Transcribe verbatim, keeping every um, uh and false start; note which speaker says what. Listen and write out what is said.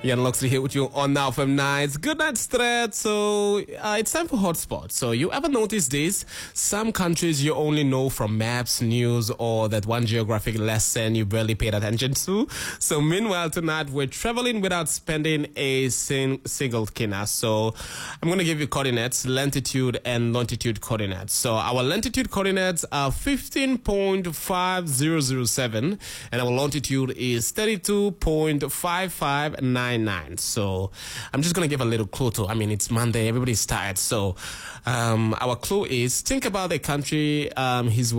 Speaker 1: Ian Loxley here with you on Now From Nights. Good night, Strat. So uh, it's time for Hotspot. So you ever notice this? Some countries you only know from maps, news, or that one geographic lesson you barely paid attention to. So meanwhile, tonight we're traveling without spending a sing- single kina. So I'm going to give you coordinates, latitude and longitude coordinates. So our latitude coordinates are fifteen point five zero zero seven and our longitude is thirty-two point five five nine nine. So I'm just going to give a little clue to, I mean, it's Monday, everybody's tired. So um, our clue is think about a country, um, his